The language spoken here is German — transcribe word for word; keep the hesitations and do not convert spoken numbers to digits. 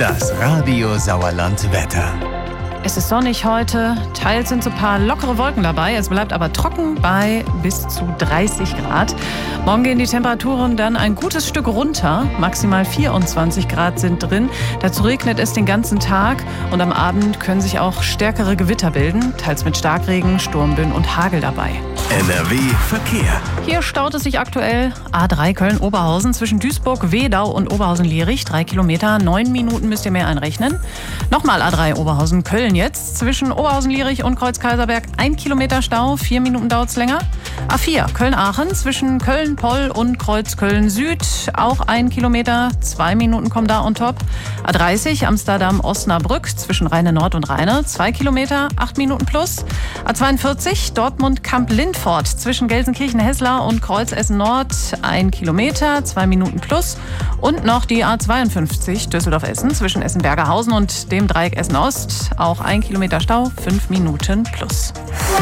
Das Radio Sauerland Wetter. Es ist sonnig heute, teils sind so ein paar lockere Wolken dabei, es bleibt aber trocken bei bis zu dreißig Grad. Morgen gehen die Temperaturen dann ein gutes Stück runter, maximal vierundzwanzig Grad sind drin. Dazu regnet es den ganzen Tag und am Abend können sich auch stärkere Gewitter bilden, teils mit Starkregen, Sturmböen und Hagel dabei. N R W Verkehr. Hier staut es sich aktuell A drei Köln-Oberhausen zwischen Duisburg, Wedau und Oberhausen-Lierich. Drei Kilometer, neun Minuten müsst ihr mehr einrechnen. Nochmal A drei Oberhausen-Köln jetzt zwischen Oberhausen-Lierich und Kreuz-Kaiserberg. Ein Kilometer Stau, vier Minuten dauert es länger. A vier Köln-Aachen zwischen Köln-Poll und Kreuz-Köln-Süd. Auch ein Kilometer, zwei Minuten kommen da on top. A dreißig Amsterdam-Osnabrück zwischen Rheine-Nord und Rheine. Zwei Kilometer, acht Minuten plus. A zweiundvierzig Dortmund-Kamp-Lindfort zwischen Gelsenkirchen-Hesslar und Kreuz-Essen-Nord. Ein Kilometer, zwei Minuten plus. Und noch die A zweiundfünfzig Düsseldorf-Essen zwischen Essen-Bergerhausen und dem Dreieck Essen-Ost. Auch ein Kilometer Stau, fünf Minuten plus.